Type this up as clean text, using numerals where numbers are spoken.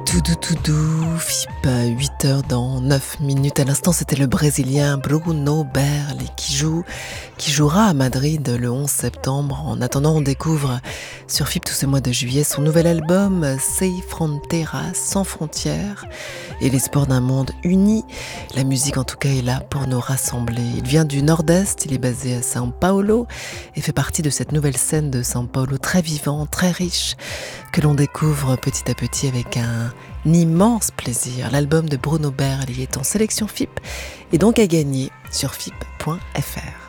Tout doux, FIP, 8 heures dans 9 minutes. À l'instant, c'était le Brésilien Bruno Berli qui jouera à Madrid le 11 septembre. En attendant, on découvre sur FIP tout ce mois de juillet son nouvel album Sem Fronteiras, sans frontières, et l'espoir d'un monde uni. La musique, en tout cas, est là pour nous rassembler. Il vient du Nord-Est, il est basé à São Paulo et fait partie de cette nouvelle scène de São Paulo très vivante, très riche, que l'on découvre petit à petit avec un immense plaisir. L'album de Bruno Berli est en sélection FIP et donc à gagner sur FIP.fr.